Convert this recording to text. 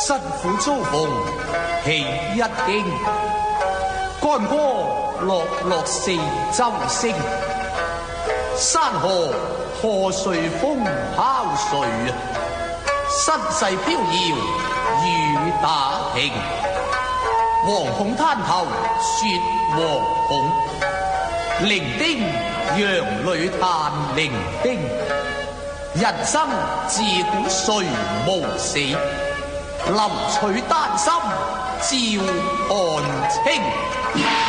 辛苦遭逢起一經，干戈落落四周星。山河破碎風敲碎，身世飄搖雨打萍。惶恐灘頭雪惶恐，零丁洋裏嘆零丁。人生自古誰無死，臨取丹心照汗青。